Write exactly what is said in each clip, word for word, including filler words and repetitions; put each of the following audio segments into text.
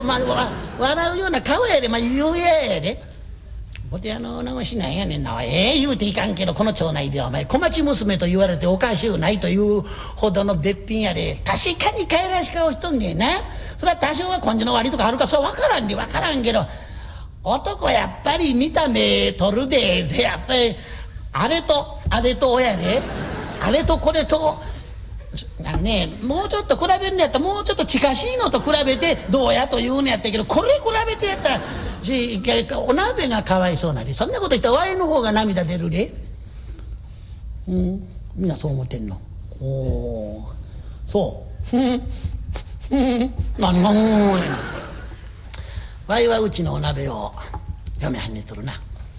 まあ、わ笑うような顔やで、まあ、言うややで。ボテ屋の女子なんやねんな。ええ言うていかんけど、この町内ではお前小町娘と言われておかしゅうないというほどのべっぴんやで。確かにかいらし顔しとんねんな。それは多少は根性の悪いとかあるか、それは分からんで分からんけど、男やっぱり見た目取るで。せやっぱりあれとあれとやで、あれとこれとあのね、もうちょっと比べるんやったらもうちょっと近しいのと比べてどうやと言うのやったけど、これ比べてやったらしお鍋がかわいそうなで。そんなことしたらワインの方が涙出るで。うん、みんなそう思ってんの。おお、そうふんふん、何がもうやな。ワイはうちのお鍋を嫁はんにするな。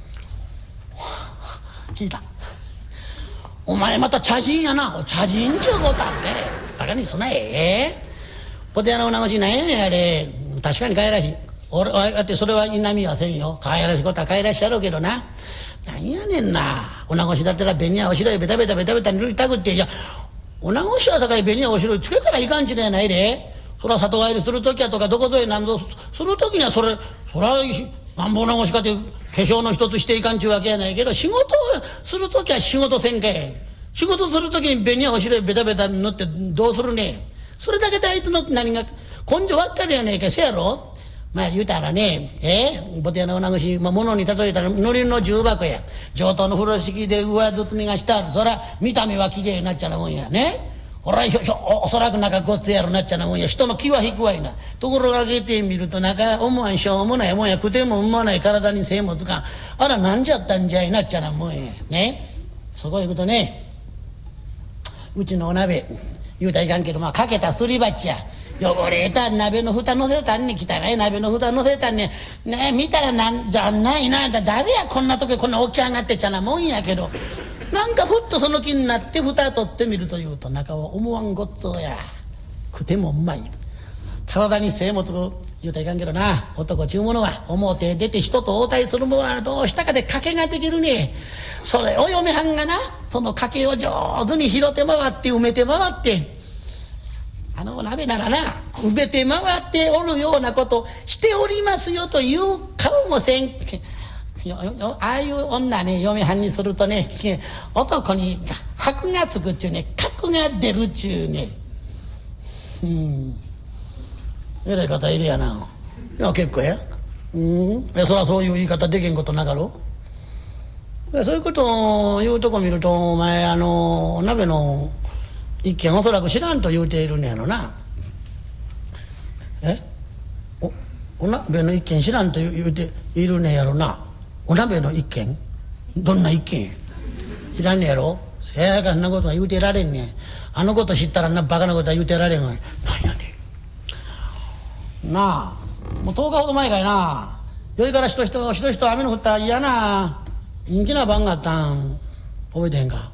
聞いた。お前また茶人やな。茶人ちゅうことあってバカにすなえ。ポテ屋の女子なんやねんあれ。確かにかいらしい。俺はだってそれは否みはせんよ。かいらしいことはかいらしいやろうけどな。なんやねんな。女子だったら紅やおしろいベタベタベタベタ塗りたくって、いや女子は高い紅やおしろいつけたらいかんちゅうやないで。そら里帰りする時やとかどこぞへ何ぞする時にはそれそらなんぼ女子かって化粧の一つしていかんちゅうわけやないけど、仕事をする時は仕事せんかい。仕事する時に紅やおしろいベタベタ塗ってどうするね。それだけであいつの何が根性ばっかりやないか。せやろ。まあ言うたらね、えボテ屋の女子、まあ、物に例えたらのりの重箱や。上等の風呂敷で上包みがしてある。そら見た目はきれいになっちゃうもんやね。ほらひょひょおそらく中ごっつやろなっちゃうもんや。人の気は引くわいな。ところが開けてみると中思わんしょうもないもんや。食てもうまない体に精もつかん。あらなんじゃったんじゃいなっちゃうもんやね。そこへ行くとね、うちのお鍋言うたらいかんけど、まあかけたすり鉢や。汚れた鍋の蓋乗せたんねん。汚い鍋の蓋乗せたんねん。ねえ見たらなんじゃないな。誰やこんな時こんな起き上がってちゃなもんやけど、なんかふっとその気になって蓋取ってみるというと中は思わんごっつおや。食てもうまい。体に精もつく言うたらいかんけどな。男ちゅうものは表出て人と応対するものはどうしたかで賭けができるね。それを嫁はんがな、その賭けを上手に拾って回って埋めて回って、あの鍋ならな埋めて回っておるようなことしておりますよという顔もせん。ああいう女ね嫁はんにするとね、男に箔がつくっちゅうね、格が出るっちゅうね。うんえらい方いるやな。いや結構や。うんえそらそういう言い方できんことなかろ。そういうことを言うとこ見るとお前あのお鍋の一見おそらく知らんと言うているんやろな。えおお鍋の一見知らんと言うているねやろな。お鍋の一見どんな一見知らんねやろ。せやかんなことは言うてられんねん。あのこと知ったらなバカなことは言うてられんわ。なんやねんなあ。もうとおかほど前かいな。よいからしとしとしとしと雨の降った嫌な人気な晩があったん覚えてへんか。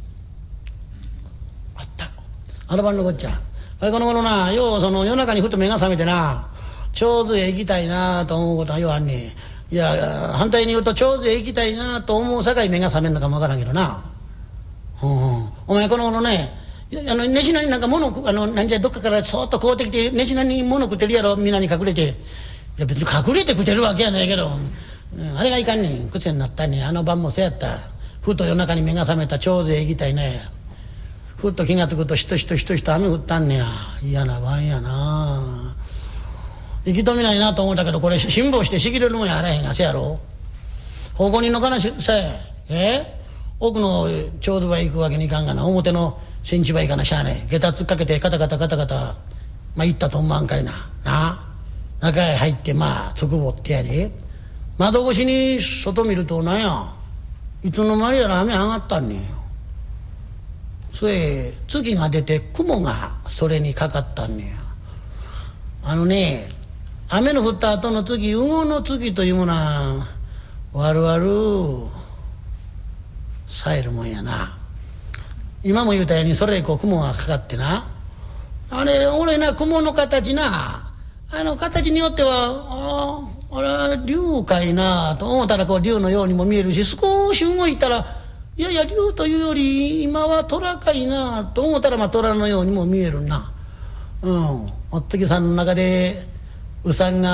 あったあの晩のこっちゃ。この頃なようその夜中にふっと目が覚めてな長寿へ行きたいなと思うことはようあんねん。いや反対に言うと長寿へ行きたいなと思うさかい目が覚めんのかもわからんけどな。うん、うん、お前この頃ねあの寝しなになんか物あのなんじゃどっかからそーっとこうてきて寝しなに物食ってるやろ。みんなに隠れて。いや別に隠れて食ってるわけやないけど、うん、あれがいかんねん。癖になったねん。あの晩もそうやった。ふと夜中に目が覚めた長寿へ行きたいね。ふっと気がつくとひとひとひとひと雨降ったんねや。嫌な晩やな。行き止めないなと思ったけどこれ辛抱してしきれるもんやあらへんが。せやろ奉公人の話さええ奥の長寿場へ行くわけにいかんがな。表の新地場へ行かなしゃあねえ。下駄突っかけてカタカタカタカタまあ行ったと思わんかいな。な中へ入ってまあつくぼってやで窓越しに外見るとなんやいつの間にやら雨上がったんねんよ。それ月が出て雲がそれにかかったんねんや。あのね雨の降った後の月魚の月というものはわるわる冴えるもんやな。今も言うたようにそれ以降雲がかかってなあれ俺な雲の形なあの形によってはああれは竜かいなと思ったらこう竜のようにも見えるし、少し動いたらいやいや竜というより今は虎かいなと思ったらまあ虎のようにも見えるな。うんおっつきさんの中でうさんが